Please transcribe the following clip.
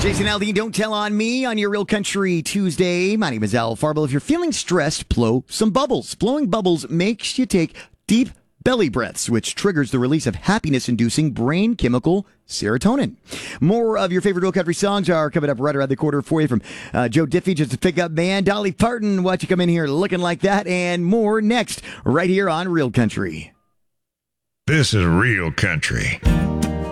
Jason Aldean, Don't Tell on Me on your Real Country Tuesday. My name is Al Farble. If you're feeling stressed, blow some bubbles. Blowing bubbles makes you take deep belly breaths, which triggers the release of happiness-inducing brain chemical serotonin. More of your favorite Real Country songs are coming up right around the corner for you from Joe Diffie, Just a Pickup Man, Dolly Parton, Watch You Come In Here Looking Like That, and more next right here on Real Country. This is Real Country.